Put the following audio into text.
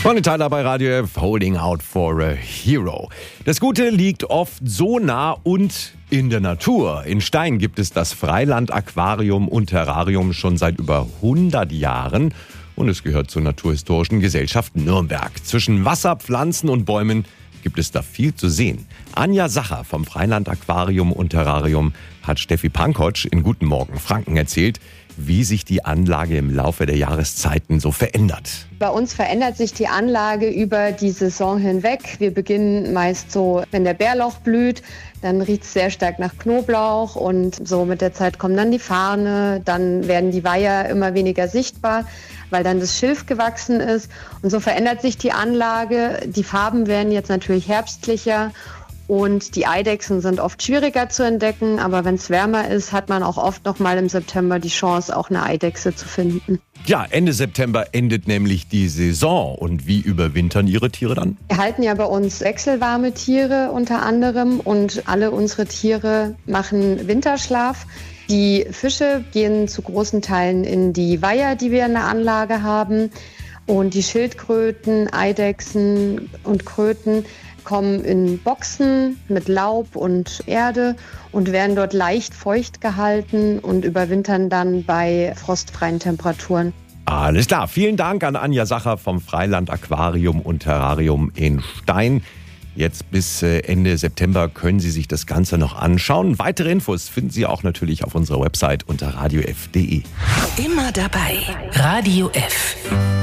Bonnie Tyler bei Radio F, Holding Out for a Hero. Das Gute liegt oft so nah und in der Natur. In Stein gibt es das Freiland-Aquarium und Terrarium schon seit über 100 Jahren. Und es gehört zur Naturhistorischen Gesellschaft Nürnberg. Zwischen Wasser, Pflanzen und Bäumen gibt es da viel zu sehen. Anja Sacher vom Freiland-Aquarium und Terrarium hat Steffi Pankotsch in Guten Morgen Franken erzählt, wie sich die Anlage im Laufe der Jahreszeiten so verändert. Bei uns verändert sich die Anlage über die Saison hinweg. Wir beginnen meist so, wenn der Bärlauch blüht, dann riecht es sehr stark nach Knoblauch und so mit der Zeit kommen dann die Farne, dann werden die Weiher immer weniger sichtbar, weil dann das Schilf gewachsen ist. Und so verändert sich die Anlage. Die Farben werden jetzt natürlich herbstlicher. Und die Eidechsen sind oft schwieriger zu entdecken, aber wenn es wärmer ist, hat man auch oft noch mal im September die Chance, auch eine Eidechse zu finden. Ja, Ende September endet nämlich die Saison. Und wie überwintern Ihre Tiere dann? Wir halten ja bei uns wechselwarme Tiere unter anderem und alle unsere Tiere machen Winterschlaf. Die Fische gehen zu großen Teilen in die Weiher, die wir in der Anlage haben. Und die Schildkröten, Eidechsen und Kröten kommen in Boxen mit Laub und Erde und werden dort leicht feucht gehalten und überwintern dann bei frostfreien Temperaturen. Alles klar, vielen Dank an Anja Sacher vom Freiland Aquarium und Terrarium in Stein. Jetzt bis Ende September können Sie sich das Ganze noch anschauen. Weitere Infos finden Sie auch natürlich auf unserer Website unter radiof.de. Immer dabei. Radio F.